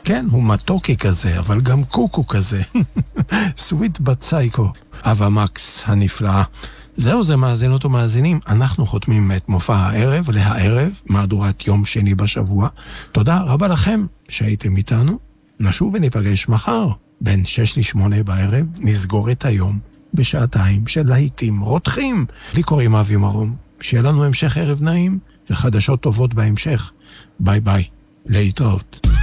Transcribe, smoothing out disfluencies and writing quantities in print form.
כן, הוא מתוקי כזה, אבל גם קוקו כזה. סוויט בצייקו. אבה מקס הנפלאה. זהו זה מאזינות ומאזינים, אנחנו חותמים את מופע הערב להערב, מהדורת יום שני בשבוע. תודה רבה לכם שהייתם איתנו. נשוב וניפגש מחר, בין 6 ל-8 בערב, נסגור את היום בשעתיים של להיטים רותחים. לי קוראים אבי מרום, שיהיה לנו המשך ערב נעים וחדשות טובות בהמשך. ביי ביי, להתראות.